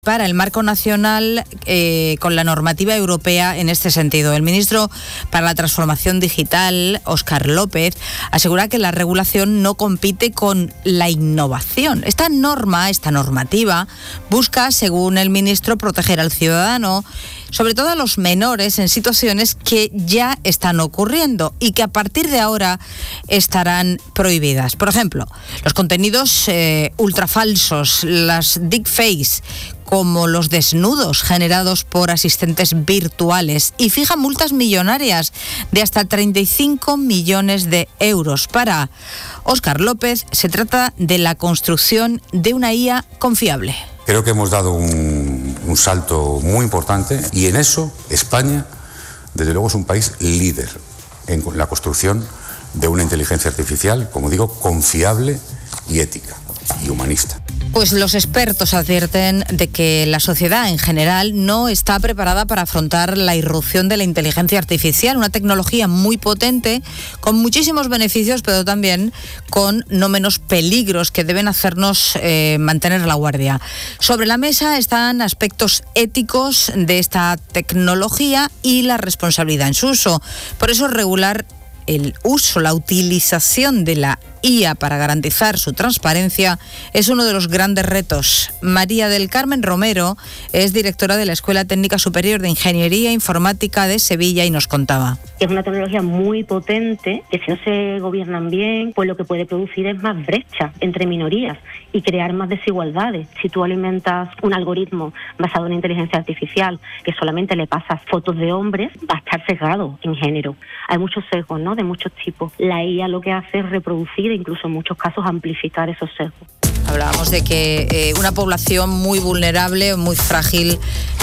para el marco nacional con la normativa europea en este sentido. El ministro para la Transformación Digital, Óscar López, asegura que la regulación no compite con la innovación. Esta normativa, busca, según el ministro, proteger al ciudadano, sobre todo a los menores, en situaciones que ya están ocurriendo y que a partir de ahora estarán prohibidas. Por ejemplo, los contenidos ultrafalsos, las deepfakes, como los desnudos generados por asistentes virtuales, y fija multas millonarias de hasta 35 millones de euros. Para Óscar López, se trata de la construcción de una IA confiable. Creo que hemos dado un salto muy importante y en eso España, desde luego, es un país líder en la construcción de una inteligencia artificial, como digo, confiable y ética y humanista. Pues los expertos advierten de que la sociedad en general no está preparada para afrontar la irrupción de la inteligencia artificial, una tecnología muy potente, con muchísimos beneficios, pero también con no menos peligros que deben hacernos mantener la guardia. Sobre la mesa están aspectos éticos de esta tecnología y la responsabilidad en su uso. Por eso regular el uso, la utilización de la IA para garantizar su transparencia es uno de los grandes retos. María del Carmen Romero es directora de la Escuela Técnica Superior de Ingeniería Informática de Sevilla y nos contaba. Es una tecnología muy potente que si no se gobiernan bien, pues lo que puede producir es más brecha entre minorías y crear más desigualdades. Si tú alimentas un algoritmo basado en inteligencia artificial que solamente le pasas fotos de hombres, va a estar sesgado en género. Hay muchos sesgos, ¿no?, de muchos tipos. La IA lo que hace es reproducir e incluso en muchos casos amplificar esos sesgos. Hablábamos de que una población muy vulnerable, muy frágil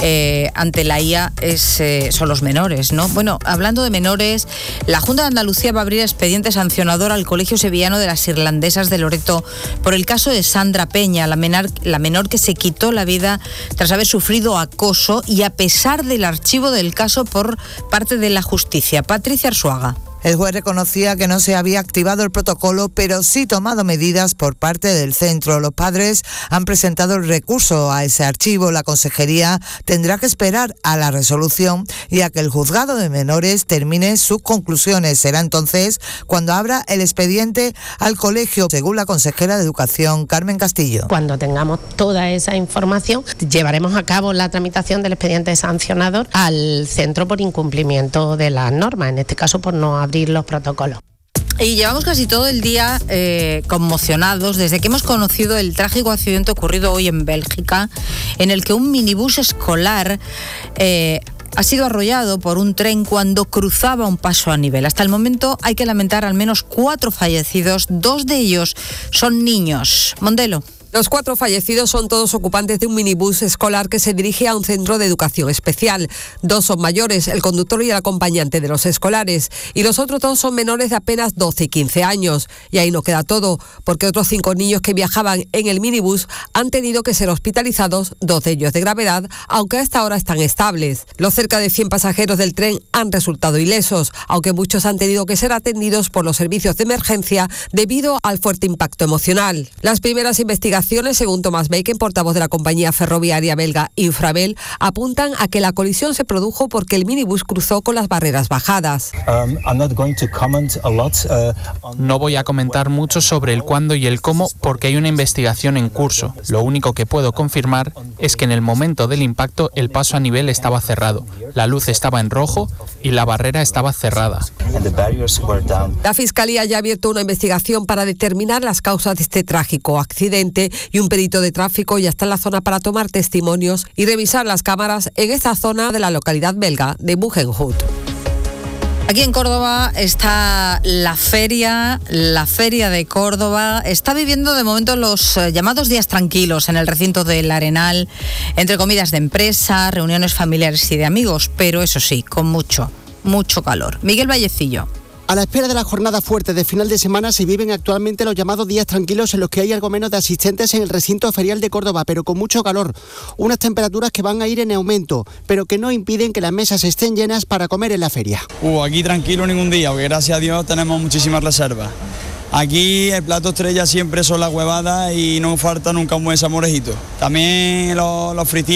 ante la IA son los menores, ¿no? Bueno, hablando de menores, la Junta de Andalucía va a abrir expediente sancionador al Colegio Sevillano de las Irlandesas de Loreto por el caso de Sandra Peña, la menor que se quitó la vida tras haber sufrido acoso y a pesar del archivo del caso por parte de la justicia. Patricia Arzuaga. El juez reconocía que no se había activado el protocolo, pero sí tomado medidas por parte del centro. Los padres han presentado el recurso a ese archivo. La consejería tendrá que esperar a la resolución y a que el juzgado de menores termine sus conclusiones. Será entonces cuando abra el expediente al colegio, según la consejera de Educación, Carmen Castillo. Cuando tengamos toda esa información, llevaremos a cabo la tramitación del expediente sancionador al centro por incumplimiento de las normas, en este caso por no abrir los protocolos. Y llevamos casi todo el día conmocionados desde que hemos conocido el trágico accidente ocurrido hoy en Bélgica, en el que un minibús escolar ha sido arrollado por un tren cuando cruzaba un paso a nivel. Hasta el momento hay que lamentar al menos 4 fallecidos, 2 de ellos son niños. Mondelo. Los 4 fallecidos son todos ocupantes de un minibús escolar que se dirige a un centro de educación especial. 2 son mayores, el conductor y el acompañante de los escolares, y los otros 2 son menores de apenas 12 y 15 años. Y ahí no queda todo, porque otros 5 niños que viajaban en el minibús han tenido que ser hospitalizados, 2 de ellos de gravedad, aunque a esta hora están estables. Los cerca de 100 pasajeros del tren han resultado ilesos, aunque muchos han tenido que ser atendidos por los servicios de emergencia debido al fuerte impacto emocional. Las primeras investigaciones, según Thomas Bacon, portavoz de la compañía ferroviaria belga Infrabel, apuntan a que la colisión se produjo porque el minibús cruzó con las barreras bajadas. No voy a comentar mucho sobre el cuándo y el cómo porque hay una investigación en curso. Lo único que puedo confirmar es que en el momento del impacto el paso a nivel estaba cerrado, la luz estaba en rojo y la barrera estaba cerrada. La Fiscalía ya ha abierto una investigación para determinar las causas de este trágico accidente y un perito de tráfico ya está en la zona para tomar testimonios y revisar las cámaras en esta zona de la localidad belga de Bugenhout. Aquí en Córdoba está la feria de Córdoba. Está viviendo de momento los llamados días tranquilos en el recinto del Arenal, entre comidas de empresa, reuniones familiares y de amigos, pero eso sí, con mucho calor. Miguel Vallecillo. A la espera de la jornada fuerte de final de semana se viven actualmente los llamados días tranquilos en los que hay algo menos de asistentes en el recinto ferial de Córdoba, pero con mucho calor. Unas temperaturas que van a ir en aumento, pero que no impiden que las mesas estén llenas para comer en la feria. Aquí tranquilo ningún día, porque gracias a Dios tenemos muchísimas reservas. Aquí el plato estrella siempre son las huevadas y no falta nunca un buen salmorejito. También los frititos.